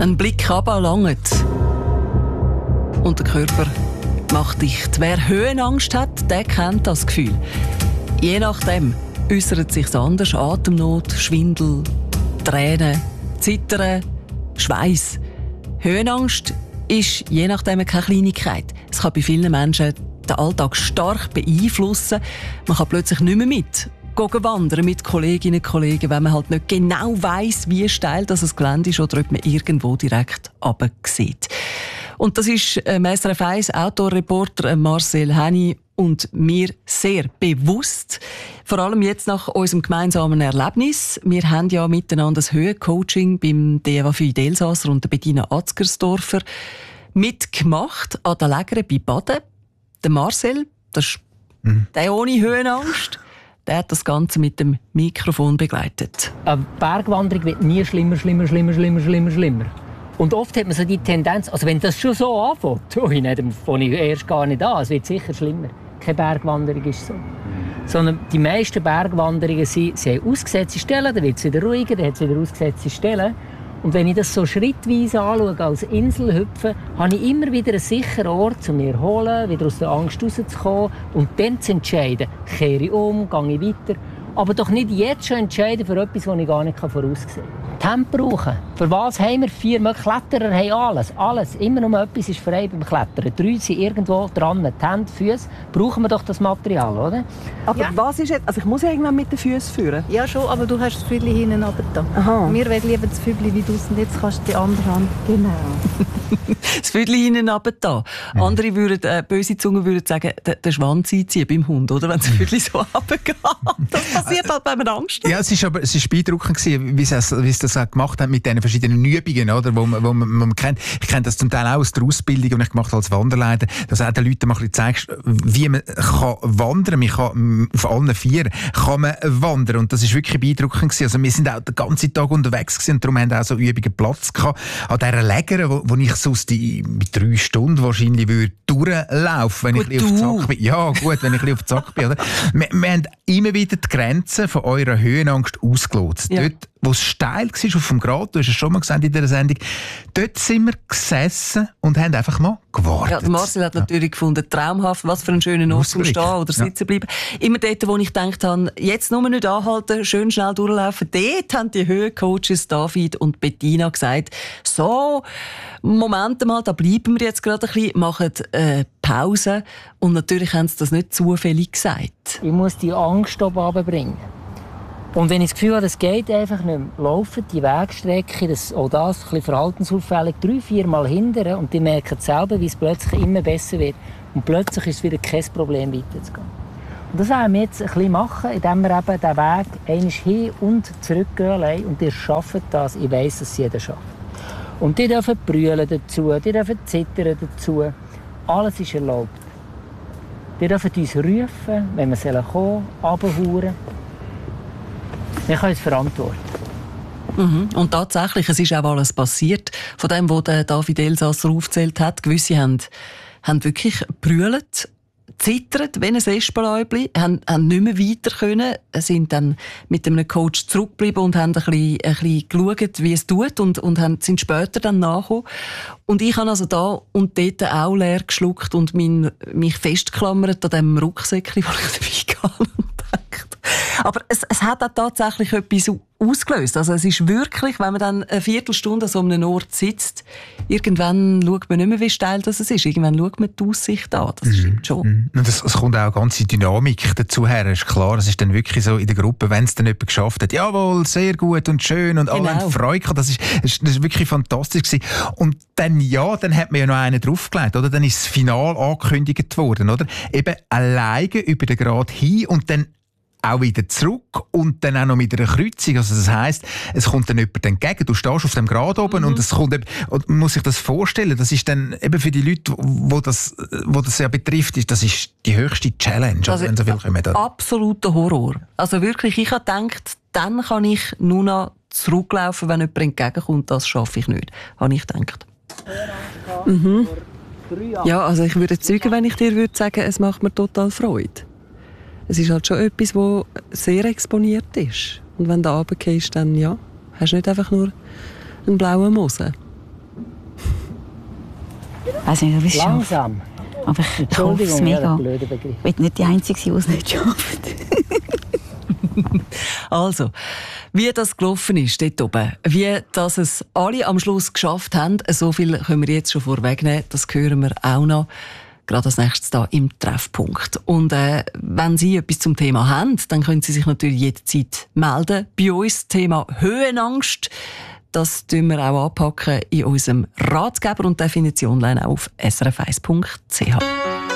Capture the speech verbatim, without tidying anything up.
Ein Blick runter langt. Und der Körper macht dicht. Wer Höhenangst hat, der kennt das Gefühl. Je nachdem äußert es sich anders. Atemnot, Schwindel, Tränen, Zittern, Schweiß. Höhenangst ist je nachdem keine Kleinigkeit. Es kann bei vielen Menschen den Alltag stark beeinflussen. Man kann plötzlich nicht mehr mit gehen wandern mit Kolleginnen und Kollegen, wenn man halt nicht genau weiss, wie steil das Gelände ist oder ob man irgendwo direkt runter sieht. Und das ist ähm, S R F eins Outdoor-Reporter Marcel Henny und mir sehr bewusst. Vor allem jetzt nach unserem gemeinsamen Erlebnis. Wir haben ja miteinander das Höhencoaching beim D A W Fide Elsasser und der Bettina Atzgersdorfer mitgemacht an der Lägere bei Baden. Der Marcel, das ist mhm. der ohne Höhenangst, der hat das Ganze mit dem Mikrofon begleitet. Eine Bergwanderung wird nie schlimmer, schlimmer, schlimmer, schlimmer, schlimmer, schlimmer. Und oft hat man so die Tendenz, also wenn das schon so anfängt, oh, dann fange ich erst gar nicht an, es wird sicher schlimmer. Keine Bergwanderung ist so. Sondern die meisten Bergwanderungen sind, sie haben ausgesetzte Stellen, dann wird es wieder ruhiger, dann hat es wieder ausgesetzte Stellen. Und wenn ich das so schrittweise anschaue, als Inselhüpfen, habe ich immer wieder einen sicheren Ort, um mich zu erholen, wieder aus der Angst rauszukommen und dann zu entscheiden, kehre ich um, gehe ich weiter. Aber doch nicht jetzt schon entscheiden für etwas, das ich gar nicht voraussehen kann. Tempo brauchen. Für was haben wir vier? Wir Kletterer haben alles. Alles. Immer nur etwas ist frei beim Klettern. Drei sind irgendwo dran. Die Hände, die Füße. Brauchen wir doch das Material, oder? Aber ja. was ist jetzt? Also ich muss irgendwann mit den Füßen führen. Ja schon, aber du hast das Füdli hinten runter da. Aha. Wir wollen lieber das Füdli wie du und jetzt kannst du die andere Hand. Genau. Das Füdli hinten runter da. Mhm. Andere würden, äh, böse Zungen würden sagen, den, den Schwanz einziehen beim Hund, oder? Wenn das Füdli so runtergeht. Das passiert halt, wenn man Angst hat. Ja, es ist aber es ist beeindruckend gewesen, wie sie, wie sie das gemacht haben mit diesen verschiedenen Übungen, oder, wo man, wo man, man kennt. Ich kenne das zum Teil auch aus der Ausbildung, die ich gemacht habe als Wanderleiter, dass du auch den Leuten mal ein bisschen zeigst, wie man kann wandern. Man kann auf allen vier kann man wandern. Und das ist wirklich beeindruckend gewesen. Also wir sind auch den ganzen Tag unterwegs gewesen und darum haben auch so Übungen Platz gehabt. An dieser Lägere, wo, wo ich sonst die, mit drei Stunden wahrscheinlich würde durchlaufen, wenn gut, ich ein bisschen auf Zack bin. Ja, gut, wenn ich ein bisschen auf Zack bin. Oder? Wir, wir haben immer wieder die Grenzen von eurer Höhenangst ausgelotst. Ja. Dort, wo es steil war auf dem Grat, du hast es schon mal gesagt in dieser Sendung, dort sind wir gesessen und haben einfach mal gewartet. Ja, Marcel hat natürlich ja. gefunden, traumhaft, was für einen schönen Ort zum Stehen oder sitzen ja. bleiben. Immer dort, wo ich gedacht habe, jetzt nur nicht anhalten, schön schnell durchlaufen, dort haben die Höhencoaches David und Bettina gesagt, so, Moment mal, da bleiben wir jetzt gerade ein bisschen, machen äh, Pause. Und natürlich haben sie das nicht zufällig gesagt. Ich muss die Angst oben runterbringen. Und wenn ich das Gefühl habe, das geht einfach nicht mehr, laufen die Wegstrecke, das, auch das ein bisschen verhaltensauffällig, drei, vier Mal hindern und die merken selber, wie es plötzlich immer besser wird. Und plötzlich ist es wieder kein Problem, weiterzugehen. Und das wollen wir jetzt ein bisschen machen, indem wir eben den Weg einmal hin und zurück gehen und ihr schafft das. Ich weiss, dass es jeder schafft. Und die dürfen brüllen dazu, die dürfen zittern dazu. Alles ist erlaubt. Die dürfen uns rufen, wenn wir kommen, runterhauen. Wir können es verantworten. Mhm. Und tatsächlich, es ist auch alles passiert. Von dem, was David Elsasser aufgezählt hat. Gewisse haben, haben wirklich brüllt, zittert wie ein Espenläubli, haben, haben nicht mehr weiter können, sind dann mit einem Coach zurückgeblieben und haben ein bisschen, ein bisschen geschaut, wie es tut und, und haben, sind später dann nachgekommen. Und ich habe also da und dort auch leer geschluckt und mein, mich festgeklammert an dem Rucksäckchen, das ich dabei hatte. Aber es, es hat auch tatsächlich etwas ausgelöst. Also es ist wirklich, wenn man dann eine Viertelstunde an so einem Ort sitzt, irgendwann schaut man nicht mehr, wie steil das ist. Irgendwann schaut man die Aussicht an. Das stimmt schon. Und es, es kommt auch eine ganze Dynamik dazu her. Ist klar, es ist dann wirklich so in der Gruppe, wenn es dann jemand geschafft hat, jawohl, sehr gut und schön und alle genau. haben Freude gehabt. Das ist, das ist wirklich fantastisch gewesen. Und dann, ja, dann hat man ja noch einen draufgelegt, oder? Dann ist das Final angekündigt worden, oder? Eben alleine über den Grat hin und dann auch wieder zurück und dann auch noch mit einer Kreuzung. Also das heisst, es kommt dann jemand entgegen. Du stehst auf dem Grat oben mhm. und es kommt eben, und man muss sich das vorstellen, das ist dann eben für die Leute, wo das, wo das ja betrifft, ist, das ist die höchste Challenge. Also, wenn so viel kommen. Absoluter Horror. Also wirklich, ich habe gedacht, dann kann ich nur noch zurücklaufen, wenn jemand entgegenkommt. Das schaffe ich nicht, habe ich gedacht. Mhm. Ja, also ich würde zeugen, wenn ich dir würde sagen, es macht mir total Freude. Es ist halt schon etwas, das sehr exponiert ist. Und wenn du runtergehst, dann ja, hast du nicht einfach nur einen blauen Mosen. Ich weiss nicht, ob ich es schaffe. Langsam. Aber ich, ich hoffe es mega. Ich bin nicht die Einzige, die es nicht schafft. Also, wie das gelaufen ist dort oben, wie dass es alle am Schluss geschafft haben, so viel können wir jetzt schon vorwegnehmen, das hören wir auch noch. Gerade als nächstes da im Treffpunkt. Und äh, wenn Sie etwas zum Thema haben, dann können Sie sich natürlich jederzeit melden. Bei uns Thema Höhenangst. Das tun wir auch anpacken in unserem Ratgeber und den finden Sie online auf s r f eins punkt c h.